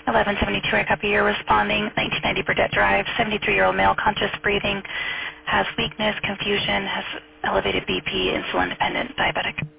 1172, I copy you're responding. 1990 Burdett Drive, 73-year-old male, conscious breathing, has weakness, confusion, has elevated BP, insulin dependent, diabetic.